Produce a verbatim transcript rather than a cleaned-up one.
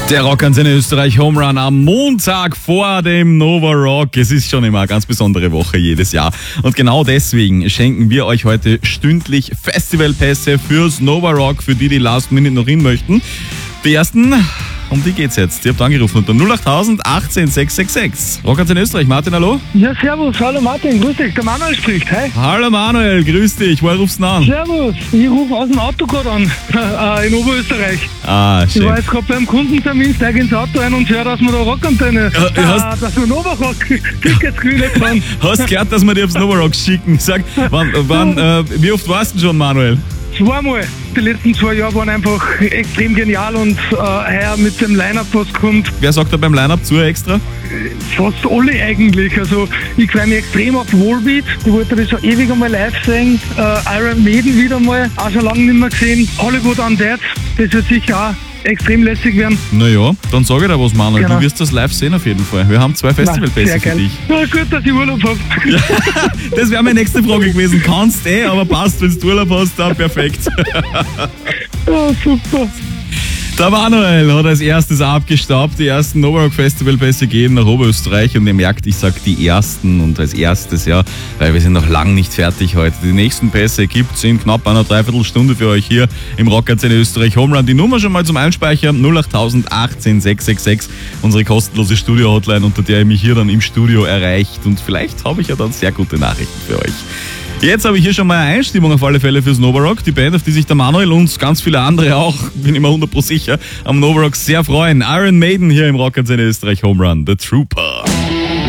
Der Rockantenne Österreich Home Run am Montag vor dem Nova Rock. Es ist schon immer eine ganz besondere Woche jedes Jahr. Und genau deswegen schenken wir euch heute stündlich Festivalpässe fürs Nova Rock, für die, die Last Minute noch hin möchten. Die ersten, um die geht's jetzt. Ihr habt angerufen unter null acht null null eins sechs sechs sechs. Rockantenne Österreich. Martin, hallo? Ja, servus. Hallo Martin, grüß dich. Der Manuel spricht. Hi. Hallo Manuel, grüß dich. Woher rufst du denn an? Servus. Ich rufe aus dem Auto gerade an, äh, in Oberösterreich. Ah, schön. Ich war jetzt gerade beim Kundentermin, steige ins Auto ein und höre, dass wir da Rockantenne, Ja, äh, hast- dass wir Nova Rock Tickets gewinnen können. Hast gehört, dass wir dir aufs Nova Rock schicken? Sag, wann, wann, äh, wie oft warst du schon, Manuel? Zweimal. Die letzten zwei Jahre waren einfach extrem genial und äh, heuer mit dem Line-Up, was kommt, Wer sagt da beim Line-Up zu extra? fast alle eigentlich. Also ich freue mich extrem auf Volbeat. Ich wollte das schon ewig einmal live sehen. Äh, Iron Maiden wieder mal, auch schon lange nicht mehr gesehen. Hollywood Undead, das wird sicher auch extrem lässig werden. Naja, dann sag ich dir was, Manuel. Genau. Du wirst das live sehen auf jeden Fall. Wir haben zwei Festivalpässe Sehr für geil. dich. Ja, gut, dass ich Urlaub habe. Das wäre meine nächste Frage gewesen. Kannst eh, aber passt, wenn du Urlaub hast, dann perfekt. Ja, super. Der Manuel hat als erstes abgestaubt. Die ersten Nova Rock Festivalpässe gehen nach Oberösterreich und ihr merkt, ich sag die ersten und als erstes, ja, weil wir sind noch lang nicht fertig heute. Die nächsten Pässe gibt's in knapp einer Dreiviertelstunde für euch hier im Rockantenne Österreich Home Run. Die Nummer schon mal zum Einspeichern null acht null null eins acht sechs sechs sechs, unsere kostenlose Studio-Hotline, unter der ihr mich hier dann im Studio erreicht, und vielleicht habe ich ja dann sehr gute Nachrichten für euch. Jetzt habe ich hier schon mal eine Einstimmung auf alle Fälle fürs Nova Rock. Die Band, auf die sich der Manuel und ganz viele andere auch, bin ich mir hundert Prozent sicher, am Nova Rock sehr freuen. Iron Maiden hier im Rockantenne Österreich Home Run, The Trooper.